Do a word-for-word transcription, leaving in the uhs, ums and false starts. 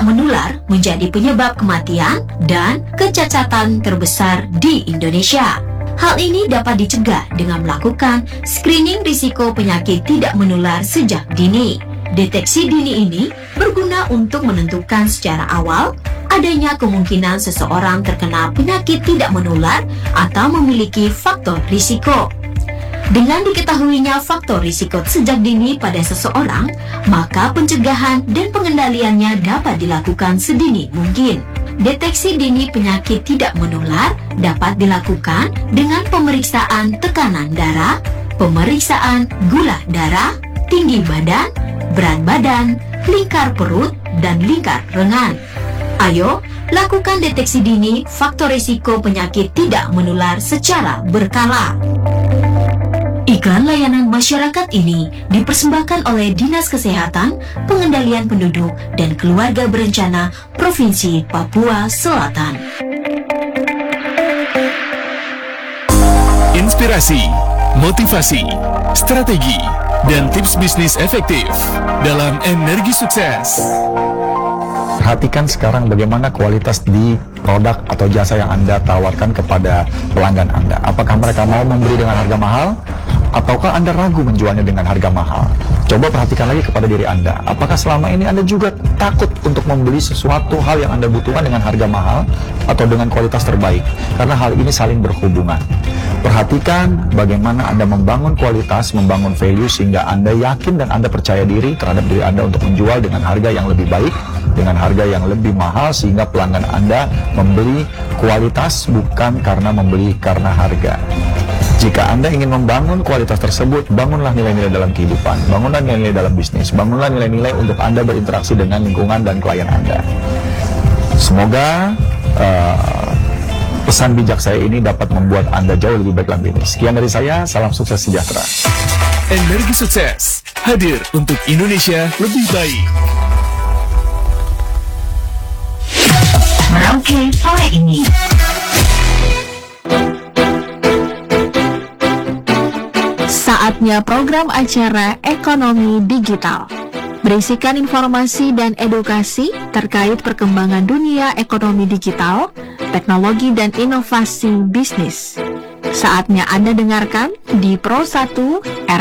tidak menular menjadi penyebab kematian dan kecacatan terbesar di Indonesia. Hal ini dapat dicegah dengan melakukan screening risiko penyakit tidak menular sejak dini. Deteksi dini ini berguna untuk menentukan secara awal adanya kemungkinan seseorang terkena penyakit tidak menular atau memiliki faktor risiko. Dengan diketahuinya faktor risiko sejak dini pada seseorang, maka pencegahan dan pengendaliannya dapat dilakukan sedini mungkin. Deteksi dini penyakit tidak menular dapat dilakukan dengan pemeriksaan tekanan darah, pemeriksaan gula darah, tinggi badan, berat badan, lingkar perut, dan lingkar lengan. Ayo, lakukan deteksi dini faktor risiko penyakit tidak menular secara berkala. Iklan layanan masyarakat ini dipersembahkan oleh Dinas Kesehatan, Pengendalian Penduduk, dan Keluarga Berencana Provinsi Papua Selatan. Inspirasi, motivasi, strategi, dan tips bisnis efektif dalam Energi Sukses. Perhatikan sekarang bagaimana kualitas di produk atau jasa yang Anda tawarkan kepada pelanggan Anda. Apakah mereka mau membeli dengan harga mahal? Ataukah Anda ragu menjualnya dengan harga mahal? Coba perhatikan lagi kepada diri Anda. Apakah selama ini Anda juga takut untuk membeli sesuatu hal yang Anda butuhkan dengan harga mahal atau dengan kualitas terbaik? Karena hal ini saling berhubungan. Perhatikan bagaimana Anda membangun kualitas, membangun value sehingga Anda yakin dan Anda percaya diri terhadap diri Anda untuk menjual dengan harga yang lebih baik, dengan harga yang lebih mahal sehingga pelanggan Anda membeli kualitas bukan karena membeli karena harga. Jika Anda ingin membangun kualitas tersebut, bangunlah nilai-nilai dalam kehidupan, bangunlah nilai-nilai dalam bisnis, bangunlah nilai-nilai untuk Anda berinteraksi dengan lingkungan dan klien Anda. Semoga uh, pesan bijak saya ini dapat membuat Anda jauh lebih baik dalam bisnis. Sekian dari saya, salam sukses sejahtera. Energi Sukses hadir untuk Indonesia lebih baik. Merauke sore ini. Saatnya program acara Ekonomi Digital. Berisikan informasi dan edukasi terkait perkembangan dunia ekonomi digital, teknologi dan inovasi bisnis. Saatnya Anda dengarkan di Pro satu